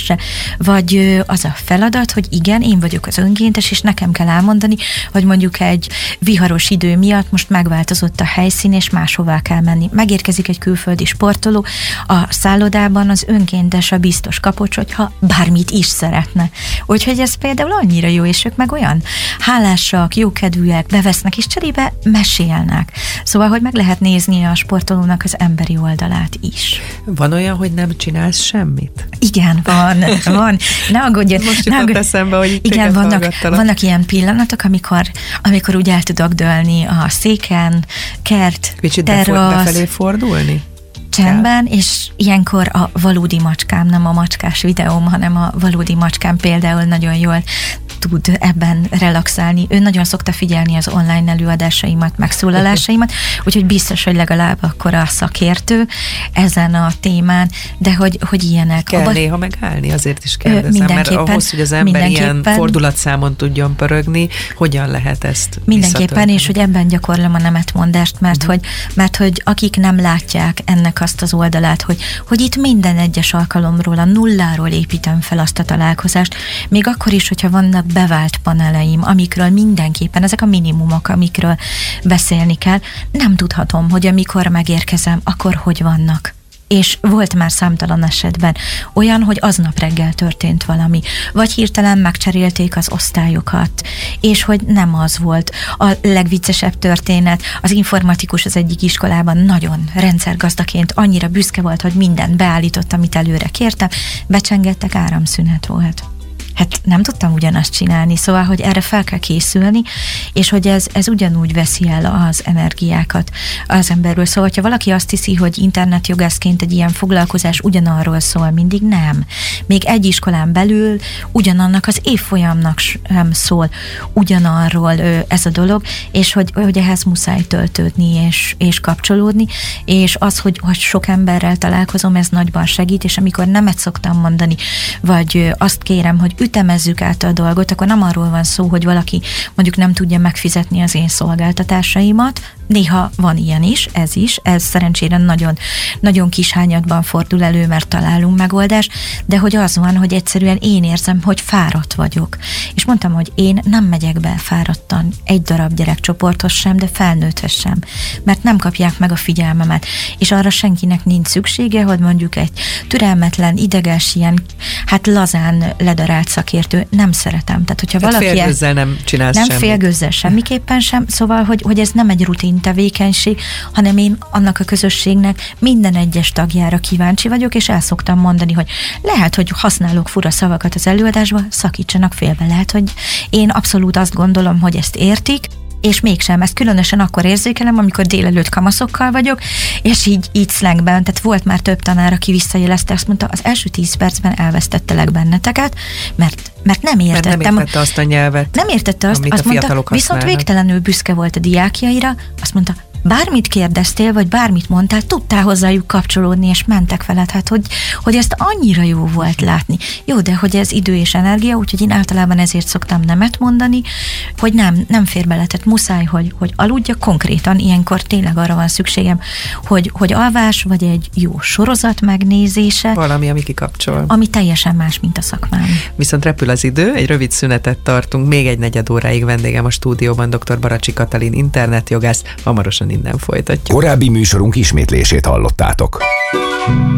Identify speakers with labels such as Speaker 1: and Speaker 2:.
Speaker 1: kérdésre. Vagy az a feladat, hogy igen, én vagyok az önkéntes, és nekem kell elmondani, hogy mondjuk egy viharos idő miatt most megváltozott a helyszín, és máshová kell menni. Megérkezik egy külföldi sportoló, a szállodában az önkéntes a biztos kapocs, hogyha bármit is szeretne. Úgyhogy ez például annyira jó, és ők meg olyan hálásak, jókedvűek, bevesznek, és cserébe mesélnek. Szóval, hogy meg lehet nézni a sportolónak az emberi oldalát is.
Speaker 2: Van olyan, hogy nem csinálsz semmit?
Speaker 1: Igen, van. Ne aggódjon.
Speaker 2: Most jutott eszembe, hogy
Speaker 1: igen, vannak ilyen pillanatok, amikor úgy el tudok dőlni a széken, kert,
Speaker 2: kicsit
Speaker 1: terrasz.
Speaker 2: befelé fordulni?
Speaker 1: Csendben, és ilyenkor a valódi macskám, nem a macskás videóm, hanem a valódi macskám például nagyon jól tud ebben relaxálni. Ő nagyon szokta figyelni az online előadásaimat, megszólalásaimat, úgyhogy biztos, hogy legalább akkor a szakértő ezen a témán, de hogy ilyenek.
Speaker 2: Kell néha megállni, azért is kérdezem, mert ahhoz, hogy az ember ilyen fordulatszámon tudjon pörögni, hogyan lehet ezt
Speaker 1: mindenképpen, és hogy ebben gyakorlom a nemetmondást, mert hogy akik nem látják ennek azt az oldalát, hogy itt minden egyes alkalomról, a nulláról építem fel azt a találkozást, még akkor is, hogyha vannak bevált paneleim, amikről mindenképpen, ezek a minimumok, amikről beszélni kell, nem tudhatom, hogy amikor megérkezem, akkor hogy vannak. És volt már számtalan esetben olyan, hogy aznap reggel történt valami, vagy hirtelen megcserélték az osztályokat, és hogy nem az volt. A legviccesebb történet, az informatikus az egyik iskolában nagyon rendszergazdaként annyira büszke volt, hogy mindent beállított, amit előre kértem, becsengettek, áramszünet volt. Hát nem tudtam ugyanazt csinálni, szóval, hogy erre fel kell készülni, és hogy ez ugyanúgy veszi el az energiákat az emberről. Szóval, hogyha valaki azt hiszi, hogy internetjogászként egy ilyen foglalkozás ugyanarról szól, mindig nem. Még egy iskolán belül ugyanannak az évfolyamnak sem szól ugyanarról ez a dolog, és hogy ehhez muszáj töltődni és kapcsolódni, és az, hogy sok emberrel találkozom, ez nagyban segít, és amikor nemet szoktam mondani, vagy azt kérem, hogy ütemezzük át a dolgot, akkor nem arról van szó, hogy valaki mondjuk nem tudja megfizetni az én szolgáltatásaimat. Néha van ilyen is, ez szerencsére nagyon, nagyon kis hányadban fordul elő, mert találunk megoldást, de hogy az van, hogy egyszerűen én érzem, hogy fáradt vagyok. És mondtam, hogy én nem megyek be fáradtan egy darab gyerekcsoporthoz sem, de felnőtthez sem, mert nem kapják meg a figyelmemet, és arra senkinek nincs szüksége, hogy mondjuk egy türelmetlen, ideges, ilyen, hát lazán ledarált szakértő, nem szeretem. Tehát, hogyha valaki
Speaker 2: félgőzzel nem csinálsz
Speaker 1: nem
Speaker 2: semmit.
Speaker 1: félgőzzel semmiképpen sem, szóval, hogy ez nem egy rutin tevékenység, hanem én annak a közösségnek minden egyes tagjára kíváncsi vagyok, és el szoktam mondani, hogy lehet, hogy használok fura szavakat az előadásba, szakítsanak félbe. Lehet, hogy én abszolút azt gondolom, hogy ezt értik, és mégsem. Ezt különösen akkor érzékelem, amikor délelőtt kamaszokkal vagyok, és így szlengben, tehát volt már több tanár, aki visszajelezte, azt mondta, az első 10 percben elvesztettelek benneteket, mert nem értettem.
Speaker 2: Nem értette azt a nyelvet,
Speaker 1: nem értette azt,
Speaker 2: amit
Speaker 1: azt
Speaker 2: a fiatalok
Speaker 1: mondta, viszont
Speaker 2: használnak.
Speaker 1: Végtelenül büszke volt a diákjaira, azt mondta, bármit kérdeztél, vagy bármit mondtál, tudtál hozzájuk kapcsolódni, és mentek veled, hát hogy ezt annyira jó volt látni. Jó, de hogy ez idő és energia, úgyhogy én általában ezért szoktam nemet mondani, hogy nem fér bele, tehát muszáj, hogy aludjak konkrétan, ilyenkor tényleg arra van szükségem, hogy alvás, vagy egy jó sorozat megnézése.
Speaker 2: Valami, ami kikapcsol.
Speaker 1: Ami teljesen más, mint a szakmám.
Speaker 2: Viszont repül az idő, egy rövid szünetet tartunk, még egy negyed óráig vendégem a stúdióban dr. Baracsi Katalin, internetjogász, hamarosan innen folytatjuk.
Speaker 3: Korábbi műsorunk ismétlését hallottátok.